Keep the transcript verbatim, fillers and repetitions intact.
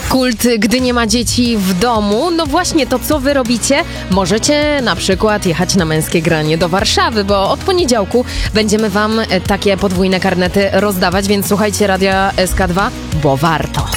Kult, gdy nie ma dzieci w domu. No właśnie, to co wy robicie? Możecie na przykład jechać na Męskie Granie do Warszawy, bo od poniedziałku będziemy wam takie podwójne karnety rozdawać, więc słuchajcie Radia S K dwa, bo warto.